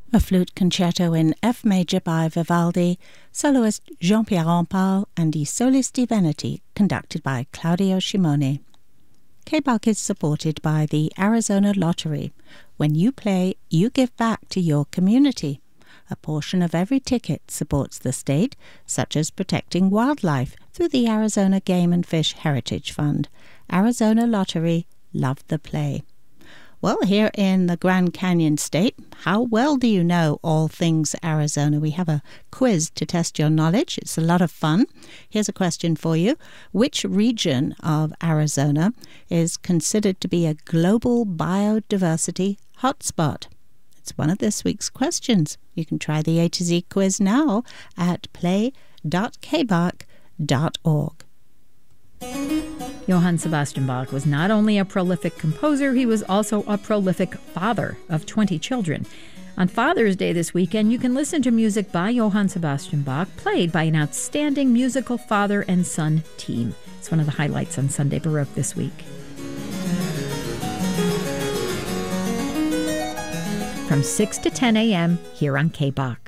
A flute concerto in F major by Vivaldi, soloist Jean-Pierre Rampal, and I Solisti Veneti, conducted by Claudio Shimoni. KBAC is supported by the Arizona Lottery. When you play, you give back to your community. A portion of every ticket supports the state, such as protecting wildlife through the Arizona Game and Fish Heritage Fund. Arizona Lottery, love the play. Well, here in the Grand Canyon State, how well do you know all things Arizona? We have a quiz to test your knowledge. It's a lot of fun. Here's a question for you. Which region of Arizona is considered to be a global biodiversity hotspot? It's one of this week's questions. You can try the A to Z quiz now at play.kbach.org. Johann Sebastian Bach was not only a prolific composer, he was also a prolific father of 20 children. On Father's Day this weekend, you can listen to music by Johann Sebastian Bach, played by an outstanding musical father and son team. It's one of the highlights on Sunday Baroque this week. From 6 to 10 a.m. here on KBAC.